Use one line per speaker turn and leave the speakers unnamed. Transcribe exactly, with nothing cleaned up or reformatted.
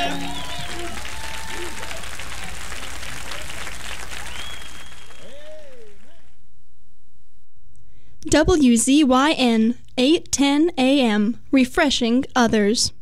W Z Y N eight ten A M, refreshing others.